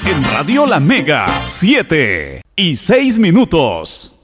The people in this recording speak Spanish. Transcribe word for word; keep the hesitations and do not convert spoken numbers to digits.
en Radio La Mega, siete y seis minutos.